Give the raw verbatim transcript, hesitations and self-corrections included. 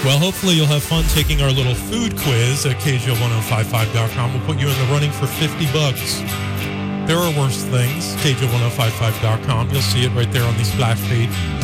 Well, hopefully you'll have fun taking our little food quiz at K G O ten fifty-five dot com. We'll put you in the running for fifty bucks. There are worse things. K G O ten fifty-five dot com. You'll see it right there on the splash page.